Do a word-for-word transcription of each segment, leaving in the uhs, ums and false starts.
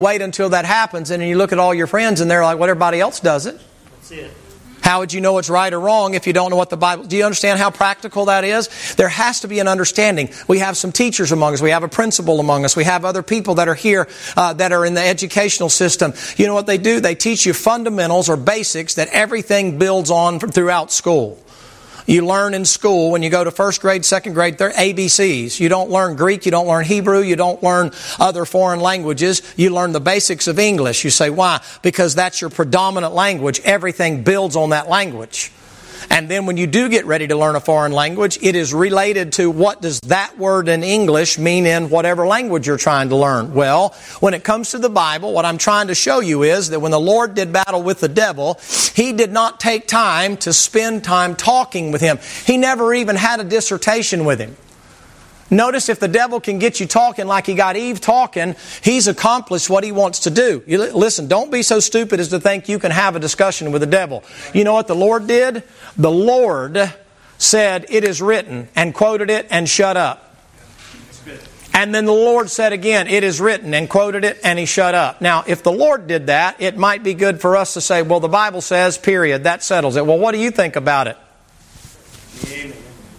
wait until that happens, and then you look at all your friends and they're like, well, everybody else does it. That's it. How would you know it's right or wrong if you don't know what the Bible... Do you understand how practical that is? There has to be an understanding. We have some teachers among us. We have a principal among us. We have other people that are here uh, that are in the educational system. You know what they do? They teach you fundamentals or basics that everything builds on from throughout school. You learn in school when you go to first grade, second grade, they're A B Cs. You don't learn Greek, you don't learn Hebrew, you don't learn other foreign languages. You learn the basics of English. You say, why? Because that's your predominant language. Everything builds on that language. And then when you do get ready to learn a foreign language, it is related to what does that word in English mean in whatever language you're trying to learn. Well, when it comes to the Bible, what I'm trying to show you is that when the Lord did battle with the devil, He did not take time to spend time talking with him. He never even had a dissertation with him. Notice if the devil can get you talking like he got Eve talking, he's accomplished what he wants to do. You listen, don't be so stupid as to think you can have a discussion with the devil. You know what the Lord did? The Lord said, it is written, and quoted it and shut up. And then the Lord said again, it is written, and quoted it, and He shut up. Now, if the Lord did that, it might be good for us to say, well, the Bible says, period, that settles it. Well, what do you think about it? Amen.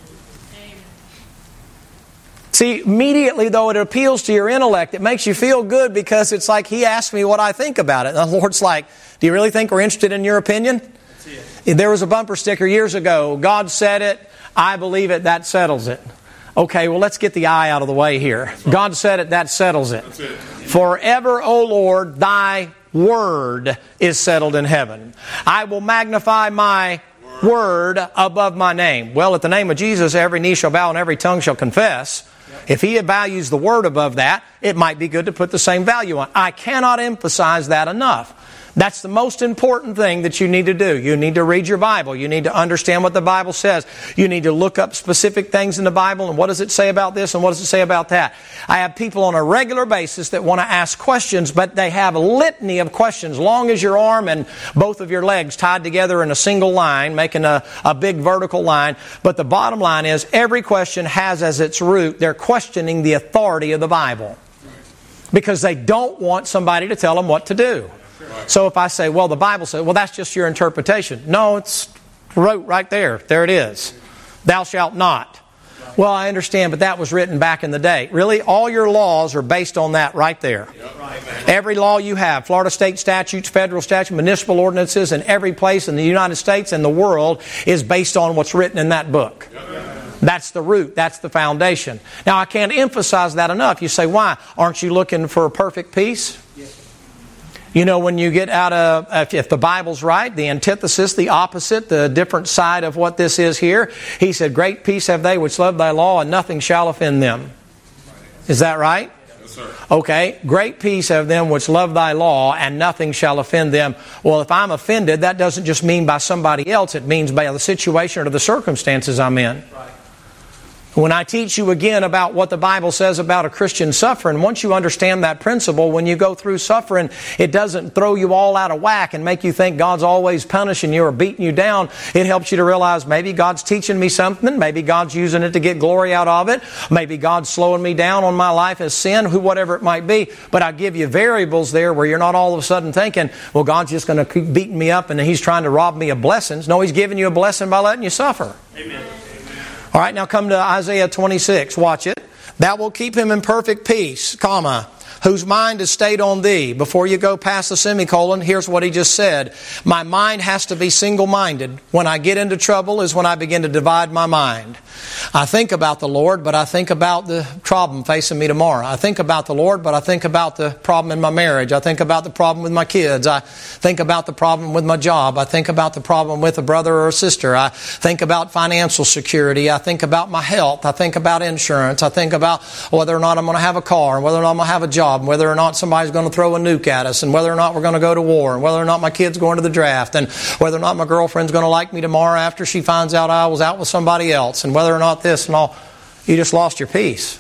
See, immediately though it appeals to your intellect, it makes you feel good because it's like He asked me what I think about it. And the Lord's like, do you really think we're interested in your opinion? There was a bumper sticker years ago. God said it, I believe it, that settles it. Okay, well, let's get the I out of the way here. God said it, that settles it. it. Forever, O Lord, Thy word is settled in heaven. I will magnify my word above my name. Well, at the name of Jesus, every knee shall bow and every tongue shall confess. If He values the word above that, it might be good to put the same value on. I cannot emphasize that enough. That's the most important thing that you need to do. You need to read your Bible. You need to understand what the Bible says. You need to look up specific things in the Bible and what does it say about this and what does it say about that. I have people on a regular basis that want to ask questions, but they have a litany of questions, long as your arm and both of your legs tied together in a single line, making a, a big vertical line. But the bottom line is every question has as its root, they're questioning the authority of the Bible because they don't want somebody to tell them what to do. So if I say, well, the Bible says, well, that's just your interpretation. No, it's wrote right there. There it is. Thou shalt not. Well, I understand, but that was written back in the day. Really, all your laws are based on that right there. Every law you have, Florida state statutes, federal statutes, municipal ordinances, in every place in the United States and the world is based on what's written in that book. That's the root. That's the foundation. Now, I can't emphasize that enough. You say, why? Aren't you looking for perfect peace? You know, when you get out of, if, if the Bible's right, the antithesis, the opposite, the different side of what this is here, He said, great peace have they which love Thy law, and nothing shall offend them. Is that right? Yes, sir. Okay, great peace have them which love Thy law, and nothing shall offend them. Well, if I'm offended, that doesn't just mean by somebody else, it means by the situation or the circumstances I'm in. Right. When I teach you again about what the Bible says about a Christian suffering, once you understand that principle, when you go through suffering, it doesn't throw you all out of whack and make you think God's always punishing you or beating you down. It helps you to realize maybe God's teaching me something, maybe God's using it to get glory out of it, maybe God's slowing me down on my life as sin, whatever it might be. But I give you variables there where you're not all of a sudden thinking, well, God's just going to keep beating me up and He's trying to rob me of blessings. No, He's giving you a blessing by letting you suffer. Amen. All right, now come to Isaiah twenty-six. Watch it. That will keep him in perfect peace, comma, whose mind is stayed on Thee. Before you go past the semicolon, here's what he just said. My mind has to be single-minded. When I get into trouble is when I begin to divide my mind. I think about the Lord, but I think about the problem facing me tomorrow. I think about the Lord, but I think about the problem in my marriage. I think about the problem with my kids. I think about the problem with my job. I think about the problem with a brother or a sister. I think about financial security. I think about my health. I think about insurance. I think about whether or not I'm going to have a car, and whether or not I'm going to have a job, and whether or not somebody's going to throw a nuke at us, and whether or not we're going to go to war, and whether or not my kid's going to the draft, and whether or not my girlfriend's going to like me tomorrow after she finds out I was out with somebody else, and whether or not this and all. You just lost your peace.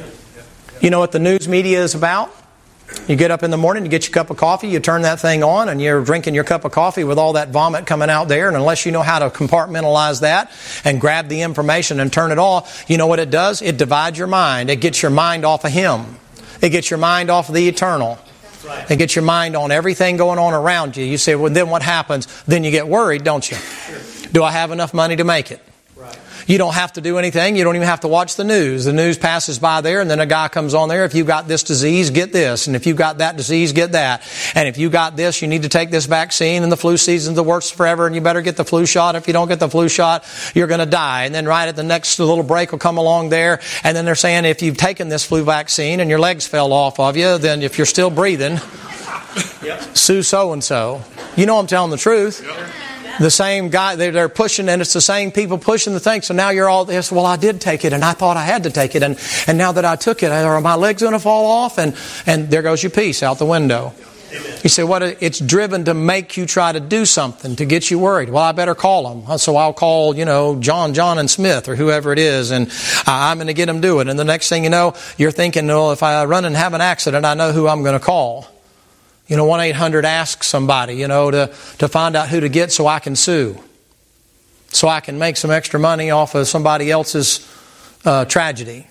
You know what the news media is about? You get up in the morning, you get your cup of coffee, you turn that thing on, and you're drinking your cup of coffee with all that vomit coming out there. And unless you know how to compartmentalize that and grab the information and turn it off, you know what it does? It divides your mind. It gets your mind off of Him. It gets your mind off of the eternal. Right. And get your mind on everything going on around you. You say, well, then what happens? Then you get worried, don't you? Sure. Do I have enough money to make it? Right. You don't have to do anything. You don't even have to watch the news. The news passes by there, and then a guy comes on there. If you got this disease, get this. And if you got that disease, get that. And if you got this, you need to take this vaccine. And the flu season's the worst forever, and you better get the flu shot. If you don't get the flu shot, you're going to die. And then right at the next little break will come along there, and then they're saying if you've taken this flu vaccine and your legs fell off of you, then if you're still breathing, Yep. sue so-and-so. You know I'm telling the truth. Yep. The same guy, they're pushing, and it's the same people pushing the thing. So now you're all this, well, I did take it, and I thought I had to take it, and, and now that I took it, are my legs going to fall off? And, and there goes your peace out the window. Amen. You say, what? It's driven to make you try to do something, to get you worried. Well, I better call them. So I'll call, you know, John, John and Smith, or whoever it is, and I'm going to get them to do it. And the next thing you know, you're thinking, well, if I run and have an accident, I know who I'm going to call. You know, one eight hundred ask somebody, you know, to, to find out who to get so I can sue. So I can make some extra money off of somebody else's uh, tragedy.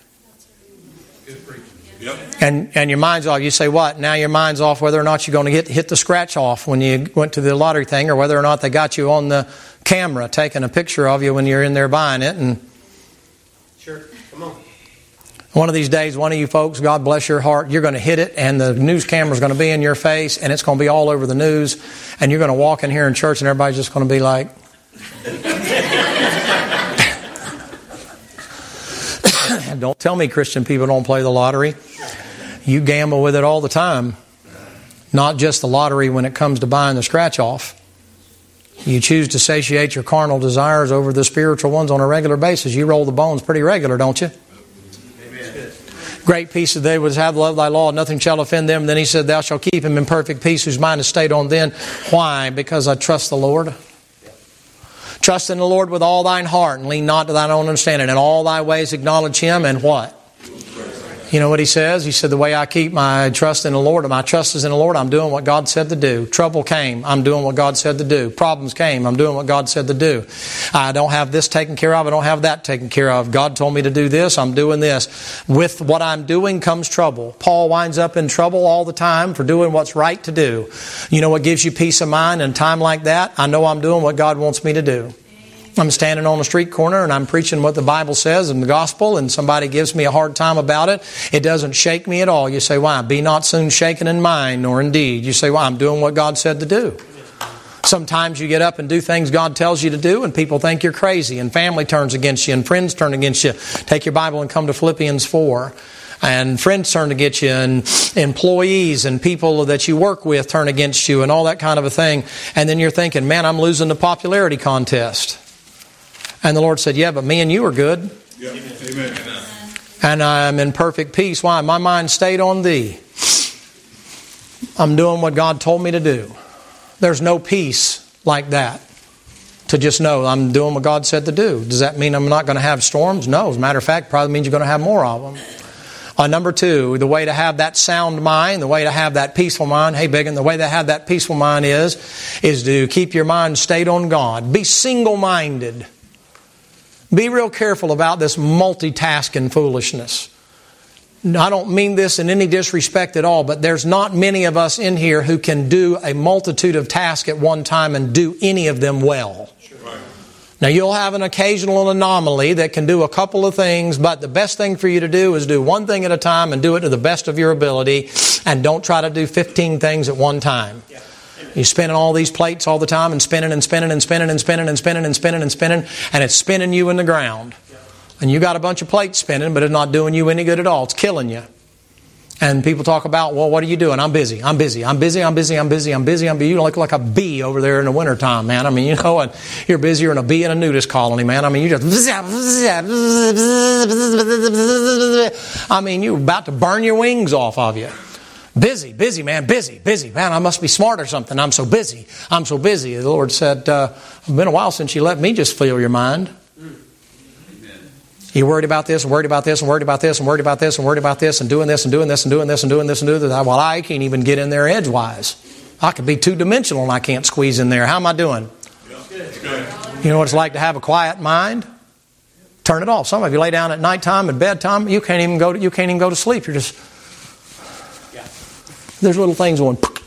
Yep. And and your mind's off. You say, what? Now your mind's off whether or not you're going to get hit the scratch off when you went to the lottery thing, or whether or not they got you on the camera taking a picture of you when you're in there buying it. And Sure. Come on. one of these days, one of you folks, God bless your heart, you're going to hit it, and the news camera's going to be in your face, and it's going to be all over the news, and you're going to walk in here in church, and everybody's just going to be like... Don't tell me Christian people don't play the lottery. You gamble with it all the time. Not just the lottery when it comes to buying the scratch-off. You choose to satiate your carnal desires over the spiritual ones on a regular basis. You roll the bones pretty regular, don't you? Great peace that they would have loved thy law, nothing shall offend them. Then he said, thou shalt keep him in perfect peace, whose mind is stayed on thee. Why? Because I trust the Lord. Trust in the Lord with all thine heart, and lean not to thine own understanding. In all thy ways acknowledge him, and what? You know what he says? He said, the way I keep my trust in the Lord, and my trust is in the Lord, I'm doing what God said to do. Trouble came, I'm doing what God said to do. Problems came, I'm doing what God said to do. I don't have this taken care of, I don't have that taken care of. God told me to do this, I'm doing this. With what I'm doing comes trouble. Paul winds up in trouble all the time for doing what's right to do. You know what gives you peace of mind in a time like that? I know I'm doing what God wants me to do. I'm standing on a street corner and I'm preaching what the Bible says in the gospel, and somebody gives me a hard time about it. It doesn't shake me at all. You say, why? Be not soon shaken in mind nor in deed. You say, well, I'm doing what God said to do. Sometimes you get up and do things God tells you to do, and people think you're crazy, and family turns against you, and friends turn against you. Take your Bible and come to Philippians four. And friends turn against you, and employees and people that you work with turn against you, and all that kind of a thing. And then you're thinking, man, I'm losing the popularity contest. And the Lord said, yeah, but me and you are good. Yep. Amen. And I'm in perfect peace. Why? My mind stayed on thee. I'm doing what God told me to do. There's no peace like that. To just know I'm doing what God said to do. Does that mean I'm not going to have storms? No. As a matter of fact, probably means you're going to have more of them. Uh, number two, the way to have that sound mind, the way to have that peaceful mind, hey Biggin, the way to have that peaceful mind is, is to keep your mind stayed on God. Be single-minded. Be real careful about this multitasking foolishness. I don't mean this in any disrespect at all, but there's not many of us in here who can do a multitude of tasks at one time and do any of them well. Now, you'll have an occasional anomaly that can do a couple of things, but the best thing for you to do is do one thing at a time and do it to the best of your ability, and don't try to do fifteen things at one time. You're spinning all these plates all the time and spinning and spinning and spinning and spinning and spinning and spinning and spinning, and it's spinning you in the ground. And you got a bunch of plates spinning, but it's not doing you any good at all. It's killing you. And people talk about, well, what are you doing? I'm busy. I'm busy. I'm busy. I'm busy. I'm busy. I'm busy. I'm busy. You look like a bee over there in the wintertime, man. I mean, you know, and you're busier than a bee in a nudist colony, man. I mean, you just... I mean, you're about to burn your wings off of you. Busy, busy, man, busy, busy. Man, I must be smart or something. I'm so busy. I'm so busy. The Lord said, uh, it's been a while since you let me just fill your mind. You're worried about this and worried about this and worried about this and worried about this and worried about this and doing this and doing this and doing this and doing this and doing this. Well, I can't even get in there edgewise. I could be two-dimensional and I can't squeeze in there. How am I doing? You know what it's like to have a quiet mind? Turn it off. Some of you lay down at nighttime and bedtime, you can't even go to, you can't even go to sleep. You're just... There's little things going